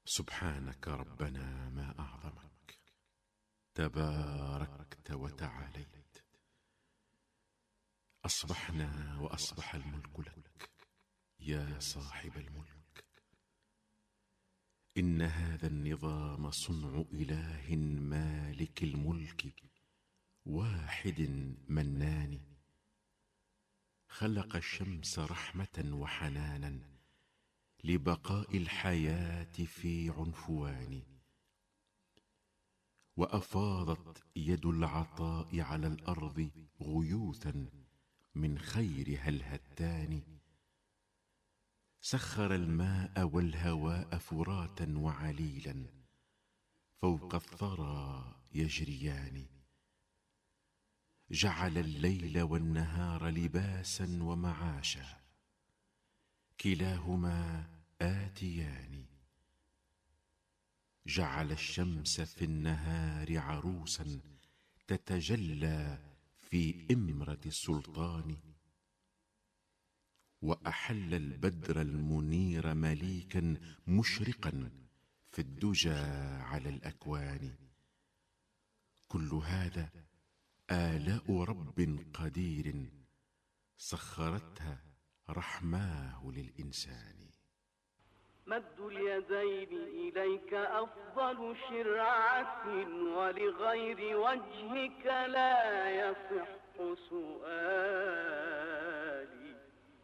سبحانك ربنا ما أعظمك، تباركت وتعاليت. أصبحنا وأصبح الملك لك يا صاحب الملك. إن هذا النظام صنع إله مالك الملك واحد منان، خلق الشمس رحمة وحنانا لبقاء الحياة في عنفوان، وأفاضت يد العطاء على الأرض غيوثا من خيرها الهتان، سخر الماء والهواء فراتا وعليلا فوق الثرى يجريان، جعل الليل والنهار لباسا ومعاشا كلاهما آتيان، جعل الشمس في النهار عروسا تتجلى في إمرة السلطان، وأحل البدر المنير مليكا مشرقا في الدجى على الأكوان. كل هذا آلاء رب قدير سخرتها رحماه للإنسان. مد اليدين إليك أفضل شرعة، ولغير وجهك لا يصح سؤالي.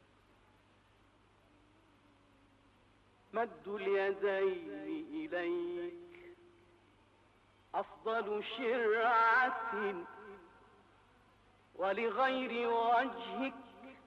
مد اليدين إليك أفضل شرعة، ولغير وجهك